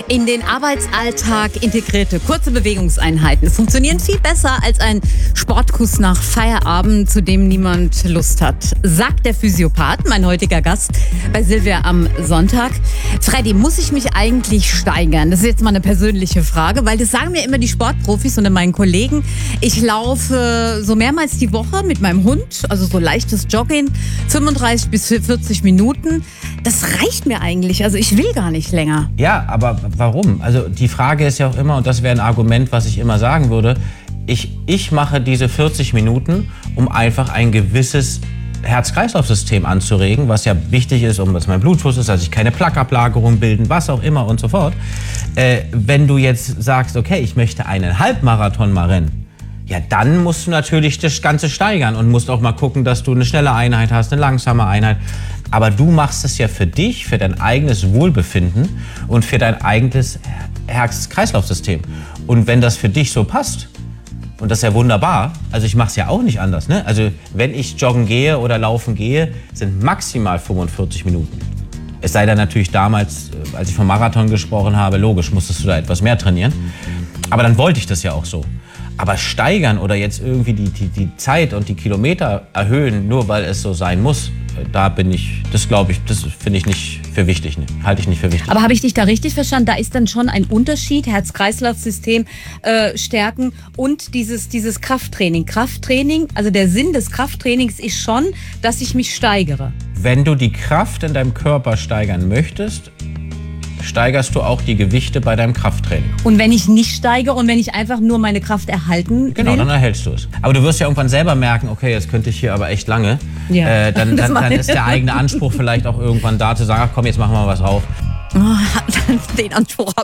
in den Arbeitsalltag integrierte kurze Bewegungseinheiten funktionieren viel besser als ein Sportkuss nach Feierabend, zu dem niemand Lust hat, sagt der Physiopath, mein heutiger Gast bei Silvia am Sonntag. Freddy, muss ich mich eigentlich steigern? Das ist jetzt mal eine persönliche Frage, weil das sagen mir immer die Sportprofis und meinen Kollegen. Ich laufe so mehrmals die Woche mit meinem Hund, also so leichtes Jogging, 35 bis 40 Minuten. Das reicht mir eigentlich, also ich will gar nicht länger. Ja, aber warum? Also die Frage ist ja auch immer, und das wäre ein Argument, was ich immer sagen würde, ich mache diese 40 Minuten, um einfach ein gewisses Herz-Kreislauf-System anzuregen, was ja wichtig ist, dass mein Blutfluss ist, dass ich keine Plaqueablagerung bilden, was auch immer und so fort. Wenn du jetzt sagst, okay, ich möchte einen Halbmarathon mal rennen, ja, dann musst du natürlich das Ganze steigern und musst auch mal gucken, dass du eine schnelle Einheit hast, eine langsame Einheit. Aber du machst es ja für dich, für dein eigenes Wohlbefinden und für dein eigenes Herz-Kreislauf-System. Und wenn das für dich so passt, und das ist ja wunderbar, also ich mache es ja auch nicht anders, ne? Also wenn ich joggen gehe oder laufen gehe, sind maximal 45 Minuten. Es sei denn natürlich damals, als ich vom Marathon gesprochen habe, logisch, musstest du da etwas mehr trainieren. Aber dann wollte ich das ja auch so. Aber steigern oder jetzt irgendwie die Zeit und die Kilometer erhöhen, nur weil es so sein muss, da bin ich, das finde ich nicht für wichtig, ne? Halte ich nicht für wichtig. Aber habe ich dich da richtig verstanden? Da ist dann schon ein Unterschied, Herz-Kreislauf-System stärken und dieses Krafttraining. Krafttraining, also der Sinn des Krafttrainings ist schon, dass ich mich steigere. Wenn du die Kraft in deinem Körper steigern möchtest, steigerst du auch die Gewichte bei deinem Krafttraining. Und wenn ich nicht steigere und wenn ich einfach nur meine Kraft erhalten will? Genau, dann erhältst du es. Aber du wirst ja irgendwann selber merken, okay, jetzt könnte ich hier aber echt lange. Ja, dann ist der eigene Anspruch vielleicht auch irgendwann da zu sagen, ach komm, jetzt machen wir was drauf. Den Anspruch habe